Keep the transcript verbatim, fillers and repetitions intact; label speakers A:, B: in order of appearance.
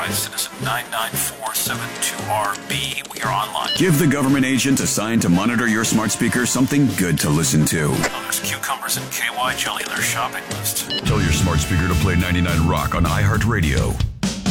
A: Authorized Citizen nine nine four seven two R B. We are online.
B: Give the government agent assigned to monitor your smart speaker something good to listen to.
A: Oh, there's cucumbers and K Y jelly in their shopping list.
B: Tell your smart speaker to play ninety-nine Rock on iHeartRadio.